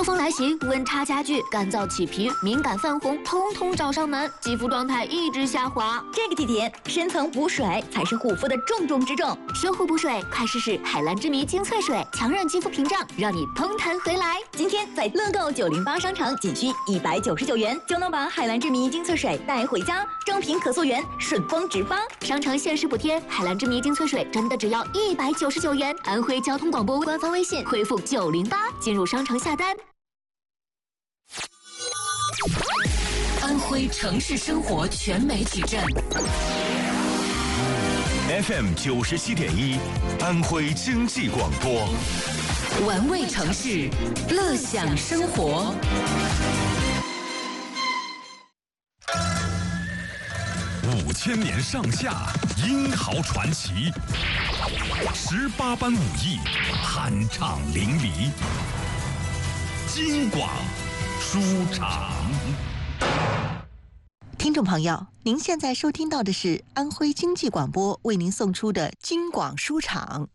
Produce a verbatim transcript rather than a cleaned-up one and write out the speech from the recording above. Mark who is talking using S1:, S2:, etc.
S1: 风来袭，温差加剧，干燥起皮，敏感泛红，通通找上门，肌肤状态一直下滑。
S2: 这个季节，深层补水才是护肤的重中之重。
S1: 修护补水，快试试海蓝之谜精粹水，强韧肌肤屏障，让你嘭弹回来。
S2: 今天在乐购九零八商城，仅需一百九十九元就能把海蓝之谜精粹水带回家，正品可溯源，顺丰直发。
S1: 商城限时补贴，海蓝之谜精粹水真的只要一百九十九元。安徽交通广播官方微信回复九零八进入商城下单。
S3: 安徽城市生活全媒体站
S4: F M 九十七点一，安徽经济广播，
S3: 玩味城市，乐享生活。
S4: 五千年上下，英豪传奇；十八般武艺，酣畅淋漓。京广书场。
S5: 听众朋友，您现在收听到的是安徽经济广播为您送出的京广书场。